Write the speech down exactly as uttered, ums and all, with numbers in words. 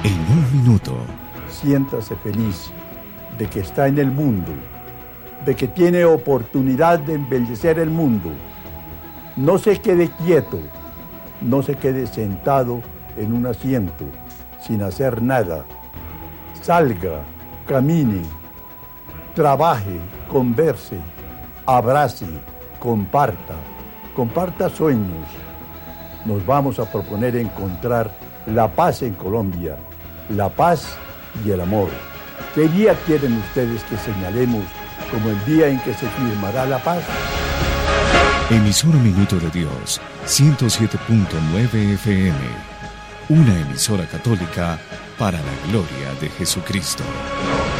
En un minuto. Siéntase feliz de que está en el mundo, de que tiene oportunidad de embellecer el mundo. No se quede quieto, no se quede sentado en un asiento sin hacer nada. Salga, camine, trabaje, converse, abrace, comparta, comparta sueños. Nos vamos a proponer encontrar la paz en Colombia, la paz y el amor. ¿Qué día quieren ustedes que señalemos como el día en que se firmará la paz? Emisora Minuto de Dios, ciento siete punto nueve F M. Una emisora católica para la gloria de Jesucristo.